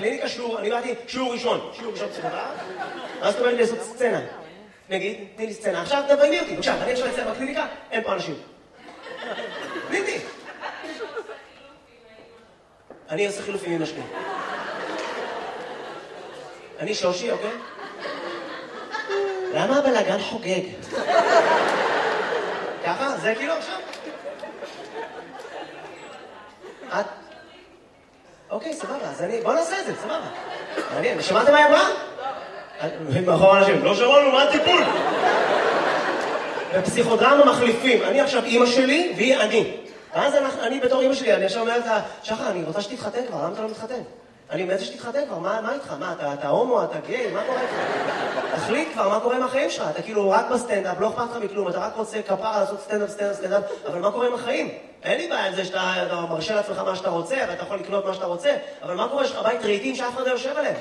בקליניקה שיעור, אני באתי שיעור ראשון פסיכותרפיה, אז זאת אומרת לי לעשות סצנה. נגיד, תני לי סצנה. עכשיו תביימי אותי, בבקשה, אני עכשיו אצלם בקליניקה, אין פה אנשים. תני. אני עושה חילופים עם השני. אני שושי, אוקיי? למה הבלגן חוגג? ככה? זה כאילו עכשיו? את? אוקיי, סבבה, אז בוא נעשה את זה, סבבה. מעניין, שמעתם מה היא אמרה? מאחור אנשים, לא שמענו, מה הטיפול? בפסיכודרמה מחליפים, אני עכשיו אימא שלי והיא אני. ואז אני בתור אימא שלי, אני עכשיו אומרת לה, שחר, אני רוצה שתתחתן כבר, למה אתה לא מתחתן? אני אומרת שתתחתן כבר, מה איתך? מה, אתה הומו, אתה גיי, מה קורה איתך? תחליט כבר, מה קורה עם החיים שלך? אתה כאילו רק בסטנדאפ, לא אכפת לך מכלום, אתה רק רוצה כפרה לעשות סטנדאפ, אבל מה קורה עם החיים? אין לי בעיה עם זה שאתה מרשה לעצמך מה שאתה רוצה, ואתה יכול לקנות מה שאתה רוצה, אבל מה קורה? יש לך בית רהיטים שאף אחד לא יושב עליהם?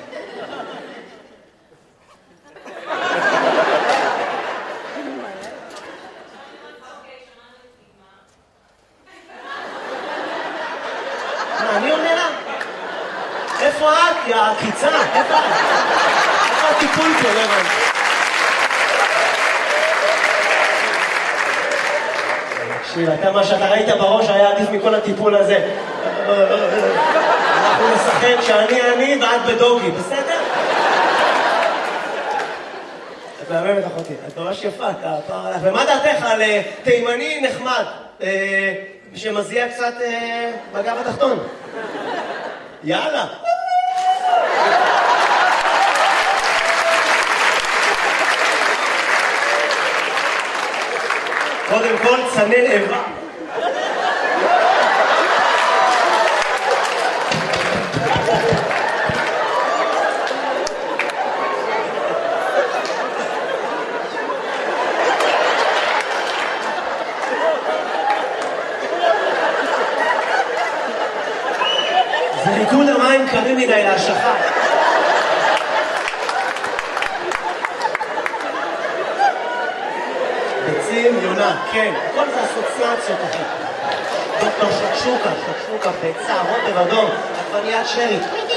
אני עונה לה? איפה את, יא עקיצה? איפה הטיפול פה, לא הבנתי? תקשיב, מה שאתה ראית בראש היה עדיף מכל הטיפול הזה. אנחנו נשחק שאני ואת בדוגי, בסדר? את מהממת אחותי, את ממש יפה, ומה דעתך על תימני נחמד? שמזיע קצת בגב התחתון. יאללה. קודם כל, צנן איבה. זה ריקוד המים קרים מדי להשכה. ביצים, יונה, כן, הכל זה אסוציאציות, אחי. דוקטור שקשוקה, ביצה, רוטב אדום, עגבניית שרי.